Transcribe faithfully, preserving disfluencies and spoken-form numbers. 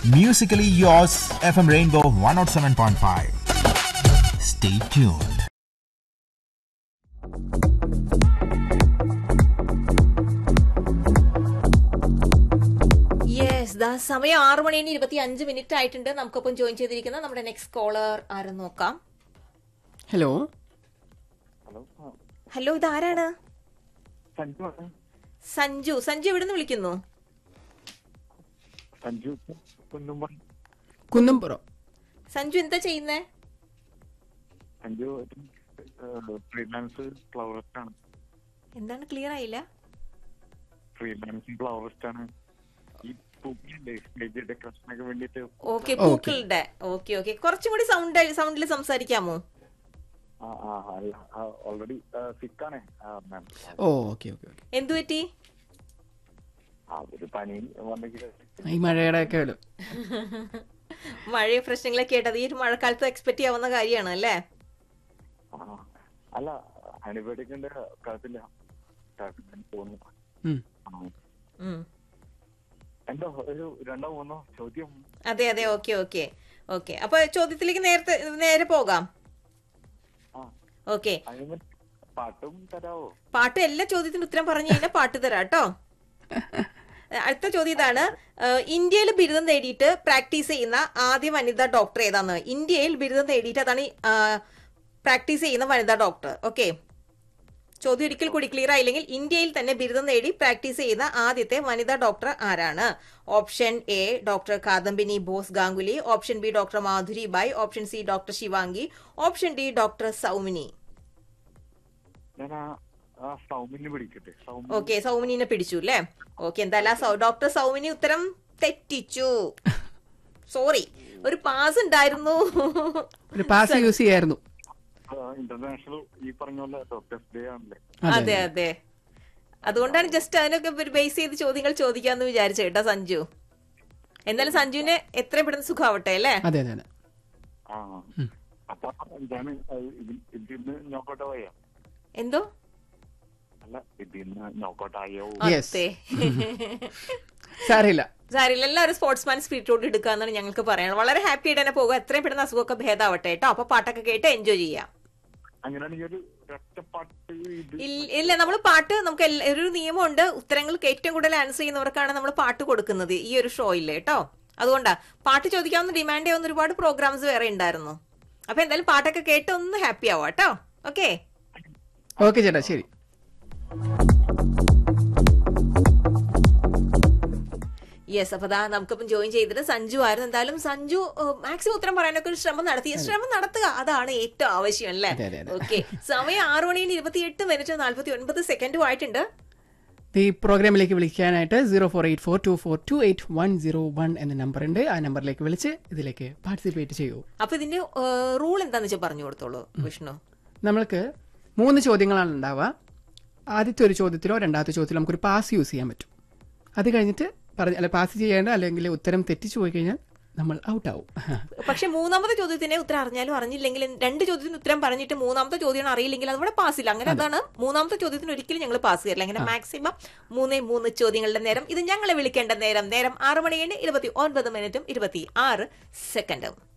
Musically yours, F M Rainbow one oh seven point five. Stay tuned. Yes ദാ സമയം ആറ് മണിന് ഇരുപത്തി അഞ്ച് മിനിറ്റ് ആയിട്ടുണ്ട്. നമുക്കൊപ്പം ജോയിൻ ചെയ്തിരിക്കുന്ന നമ്മുടെ നെക്സ്റ്റ് കോളർ ആരെന്ന് നോക്കാം. ഹലോ ഹലോ, ഇതാരാണ്? സഞ്ജു. സഞ്ജു എവിടെ നിന്ന് വിളിക്കുന്നു? കുന്നംപുറം. സഞ്ജു എന്താ ചെയ്യുന്നേ? എന്താണ് ക്ലിയർ ആയില്ല. ഓക്കെ, പൂക്കളുടെ. ഓക്കെ ഓക്കെ കുറച്ചും കൂടി സൗണ്ട് സൗണ്ടിൽ സംസാരിക്കാമോ? ഓ ഓക്കെ ഓക്കെ. എന്തു പറ്റി? ഈ മഴയുടെ ഒക്കെ മഴ പ്രശ്നങ്ങളൊക്കെ ആയിട്ട് അത് ഈ ഒരു മഴക്കാലത്ത് എക്സ്പെക്ട് ചെയ്യാവുന്ന കാര്യമാണ് അല്ലേ? അല്ല, അനുഭവിക്കേണ്ട കാര്യത്തില്ല. എന്തോ ഒരു രണ്ടോ മൂന്നോ ചോദ്യം. അതെ അതെ, ഓക്കെ ഓക്കെ ഓക്കെ. അപ്പൊ ചോദ്യത്തിലേക്ക് നേരത്തെ നേരെ പോകാം. ഓക്കെ, പാട്ടും തരാവോ? പാട്ട് എല്ലാ ചോദ്യത്തിനും ഉത്തരം പറഞ്ഞു കഴിഞ്ഞാൽ പാട്ട് തരാം കേട്ടോ. അടുത്ത ചോദ്യം ഇതാണ്, ഇന്ത്യയിൽ ബിരുദം നേടിയിട്ട് പ്രാക്ടീസ് ചെയ്യുന്ന ആദ്യ വനിതാ ഡോക്ടർ ഏതാന്ന്? ഇന്ത്യയിൽ ബിരുദം നേടിയിട്ട് അതാണ് പ്രാക്ടീസ് ചെയ്യുന്ന വനിതാ ഡോക്ടർ. ഓക്കെ, ചോദ്യം ഒരിക്കൽ കൂടി ക്ലിയർ ആയില്ലെങ്കിൽ, ഇന്ത്യയിൽ തന്നെ ബിരുദം നേടി പ്രാക്ടീസ് ചെയ്യുന്ന ആദ്യത്തെ വനിതാ ഡോക്ടർ ആരാണ്? Option A doctor Kadambini boss Ganguly, option B doctor Madhuri bye, option C doctor Shivangi, option D doctor Saumini. Okay, സൗമിനിനെ പിടിച്ചു അല്ലേ? ഓക്കെ, എന്തായാലും ഡോക്ടർ സൗമിനി ഉത്തരം തെറ്റിച്ചു. സോറി, ഒരു പാസ് ഉണ്ടായിരുന്നു. ഒരു പാസ് യൂസ് ചെയ്യായിരുന്നു. ഇന്റർനാഷണൽ ഈ പറഞ്ഞ പോലെ ഡോക്ടേഴ്സ് ഡേ ആണല്ലേ? അതെ അതെ, അതുകൊണ്ടാണ് ജസ്റ്റ് അതിനൊക്കെ ബേസ് ചെയ്ത് ചോദ്യങ്ങൾ ചോദിക്കാന്ന് വിചാരിച്ചു കേട്ടോ സഞ്ജു. എന്നാലും സഞ്ജുവിന് എത്രയും പെട്ടെന്ന് സുഖാവട്ടെ അല്ലേ? അതെ അതെ. എന്തോ സാരില്ല സാരില്ല, എല്ലാവരും സ്പോർട്സ്മാൻ സ്പിരിറ്റോട് എടുക്കാന്നാണ് ഞങ്ങൾക്ക് പറയാനുള്ളത്. വളരെ ഹാപ്പി ആയിട്ട് തന്നെ പോകുക. എത്രയും പെട്ടെന്ന് അസുഖമൊക്കെ ഭേദാവട്ടെ കേട്ടോ. അപ്പൊ പാട്ടൊക്കെ കേട്ട് എൻജോയ് ചെയ്യാം. ഇല്ല, നമ്മൾ പാട്ട് നമുക്ക് ഒരു നിയമമുണ്ട്, ഉത്തരങ്ങൾക്ക് ഏറ്റവും കൂടുതൽ ആൻസർ ചെയ്യുന്നവർക്കാണ് നമ്മൾ പാട്ട് കൊടുക്കുന്നത് ഈ ഒരു ഷോയിൽ കേട്ടോ. അതുകൊണ്ടാ പാട്ട് ചോദിക്കാവുന്ന ഡിമാൻഡ് ചെയ്യുന്ന ഒരുപാട് പ്രോഗ്രാംസ് വേറെ ഉണ്ടായിരുന്നു. അപ്പൊ എന്തായാലും പാട്ടൊക്കെ കേട്ട് ഒന്ന് ഹാപ്പി ആവാം കേട്ടോ. ഓക്കെ ഓക്കെ ചേട്ടാ, ശരി. യെസ്, അപ്പൊ ദാ നമുക്കിപ്പം ജോയിൻ ചെയ്തിട്ട് സഞ്ജു ആയിരുന്നു. എന്തായാലും സഞ്ജു മാക്സിമം ഉത്തരം പറയാനൊക്കെ ഒരു ശ്രമം നടത്തി. ശ്രമം നടത്തുക, അതാണ് ഏറ്റവും ആവശ്യം അല്ലേ? ഓക്കെ, സമയം ആറ് മണിന് ഇരുപത്തി എട്ട് മിനിറ്റ് നാല്പത്തി ഒൻപത് സെക്കൻഡും ആയിട്ടുണ്ട്. ഈ പ്രോഗ്രാമിലേക്ക് വിളിക്കാനായിട്ട് zero four eight four to four to eight one zero one എന്ന നമ്പർ ഉണ്ട്. ആ നമ്പറിലേക്ക് വിളിച്ച് ഇതിലേക്ക് പാർട്ടിസിപ്പേറ്റ് ചെയ്യൂ. അപ്പൊ ഇതിന്റെ റൂൾ എന്താന്ന് വെച്ചാൽ പറഞ്ഞു കൊടുത്തോളൂ വിഷ്ണു. നമ്മൾക്ക് മൂന്ന് ചോദ്യങ്ങളാണ് ഉണ്ടാവുക. ആദ്യത്തെ ഒരു ചോദ്യത്തിലോ രണ്ടാമത്തെ ചോദ്യത്തിലോ നമുക്കൊരു പാസ് യൂസ് ചെയ്യാൻ പറ്റും. അത് കഴിഞ്ഞിട്ട് പറഞ്ഞ അല്ലെ പാസ് ചെയ്യേണ്ട, അല്ലെങ്കിൽ ഉത്തരം തെറ്റിച്ചു പോയി കഴിഞ്ഞാൽ നമ്മൾ ഔട്ട് ആവും. പക്ഷെ മൂന്നാമത്തെ ചോദ്യത്തിന് ഉത്തരം അറിഞ്ഞാലും അറിഞ്ഞില്ലെങ്കിലും രണ്ട് ചോദ്യത്തിന് ഉത്തരം പറഞ്ഞിട്ട് മൂന്നാമത്തെ ചോദ്യം അറിയില്ലെങ്കിൽ അതവിടെ പാസില്ല. അങ്ങനെ അതാണ് മൂന്നാമത്തെ ചോദ്യത്തിന് ഒരിക്കലും ഞങ്ങൾ പാസ് ചെയ്യില്ല. അങ്ങനെ മാക്സിമം മൂന്നേ മൂന്ന് ചോദ്യങ്ങളുടെ നേരം. ഇത് ഞങ്ങളെ വിളിക്കേണ്ട നേരം. നേരം ആറ് മണിയേഴ് ഇരുപത്തി ഒൻപത് മിനിറ്റും ഇരുപത്തി ആറ് സെക്കൻഡും.